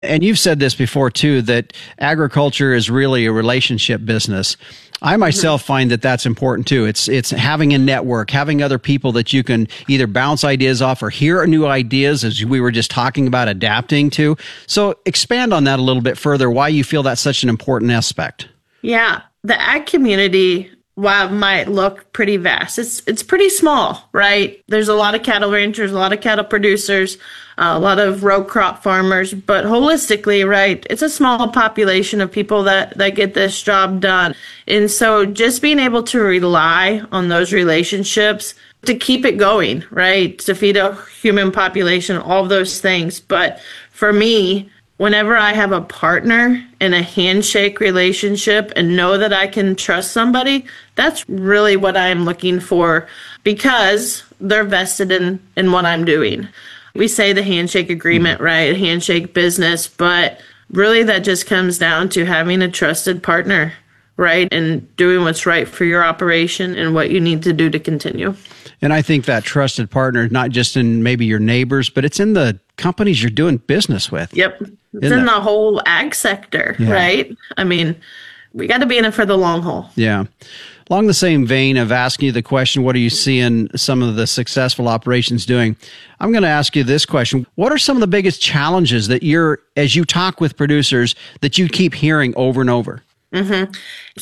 And you've said this before too, that agriculture is really a relationship business. I myself find that that's important too. It's having a network, having other people that you can either bounce ideas off or hear new ideas, as we were just talking about, adapting to. So expand on that a little bit further, why you feel that's such an important aspect. Yeah, the ag community, while it might look pretty vast, it's pretty small, right? There's a lot of cattle ranchers, a lot of cattle producers, a lot of row crop farmers, but holistically, right, it's a small population of people that get this job done. And so just being able to rely on those relationships to keep it going, right, to feed a human population, all of those things. But for me, whenever I have a partner in a handshake relationship and know that I can trust somebody, that's really what I'm looking for, because they're vested in what I'm doing. We say the handshake agreement, right? Handshake business, but really that just comes down to having a trusted partner, right? And doing what's right for your operation and what you need to do to continue. And I think that trusted partner, not just in maybe your neighbors, but it's in the companies you're doing business with. Yep. It's in the whole ag sector, right? I mean, we got to be in it for the long haul. Yeah. Along the same vein of asking you the question, what are you seeing some of the successful operations doing? I'm going to ask you this question. What are some of the biggest challenges that as you talk with producers, that you keep hearing over and over? Mm-hmm.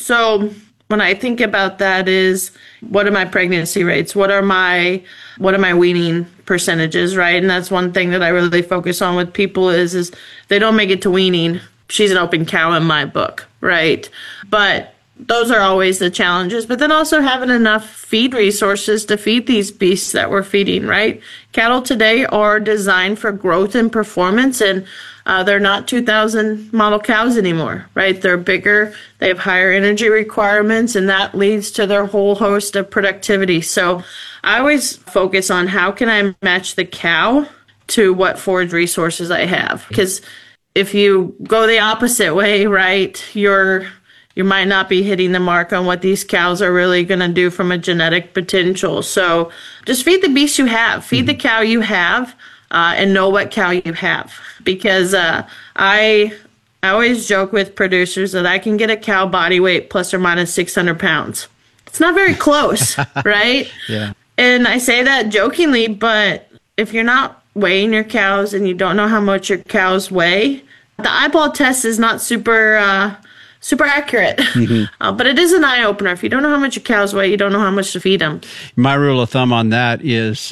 So when I think about that is, what are my pregnancy rates? What are my weaning percentages, right? And that's one thing that I really focus on with people is they don't make it to weaning. She's an open cow in my book, right? But those are always the challenges. But then also having enough feed resources to feed these beasts that we're feeding, right? Cattle today are designed for growth and performance, and they're not 2000 model cows anymore, right? They're bigger, they have higher energy requirements, and that leads to their whole host of productivity. So I always focus on how can I match the cow to what forage resources I have. Because if you go the opposite way, right, you might not be hitting the mark on what these cows are really going to do from a genetic potential. So just feed the beast you have, feed the cow you have, and know what cow you have. Because I always joke with producers that I can get a cow body weight plus or minus 600 pounds. It's not very close, right? Yeah. And I say that jokingly, but if you're not weighing your cows and you don't know how much your cows weigh, the eyeball test is not super accurate. But it is an eye-opener. If you don't know how much your cows weigh, you don't know how much to feed them. My rule of thumb on that is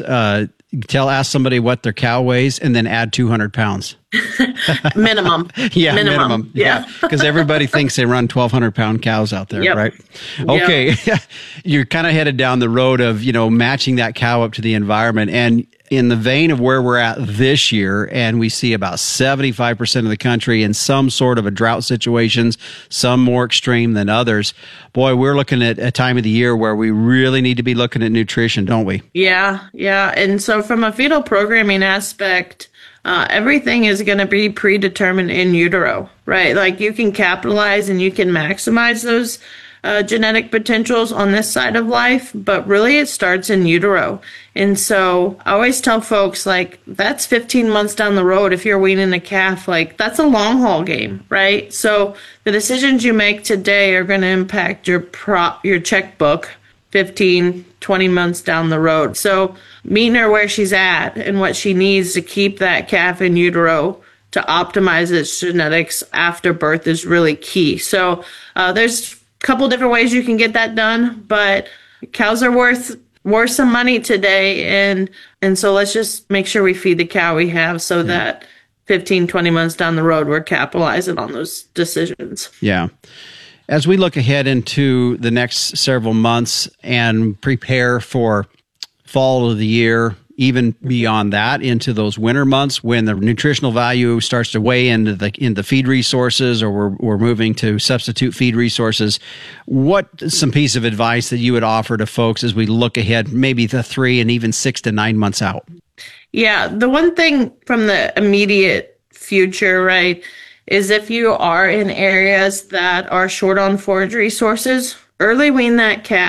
ask somebody what their cow weighs and then add 200 pounds. Minimum. Yeah, minimum. Yeah. Because everybody thinks they run 1,200-pound cows out there, right? Okay. Yep. You're kind of headed down the road of, matching that cow up to the environment. And in the vein of where we're at this year, and we see about 75% of the country in some sort of a drought situations, some more extreme than others. Boy, we're looking at a time of the year where we really need to be looking at nutrition, don't we? Yeah. And so from a fetal programming aspect, everything is going to be predetermined in utero, right? Like you can capitalize and you can maximize those genetic potentials on this side of life, but really it starts in utero. And so I always tell folks, like, that's 15 months down the road. If you're weaning a calf, like, that's a long haul game, right? So the decisions you make today are going to impact your checkbook 15, 20 months down the road. So meeting her where she's at and what she needs to keep that calf in utero to optimize its genetics after birth is really key. So there's couple different ways you can get that done, but cows are worth some money today, and so let's just make sure we feed the cow we have so that 15, 20 months down the road we're capitalizing on those decisions. Yeah. As we look ahead into the next several months and prepare for fall of the year, even beyond that into those winter months when the nutritional value starts to weigh into the feed resources, or we're moving to substitute feed resources, what some piece of advice that you would offer to folks as we look ahead, maybe the 3 and even 6 to 9 months out? Yeah, the one thing from the immediate future, right, is if you are in areas that are short on forage resources, early wean that calf.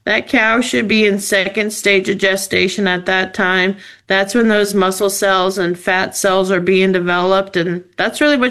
That cow should be in second stage of gestation at that time. That's when those muscle cells and fat cells are being developed. And that's really what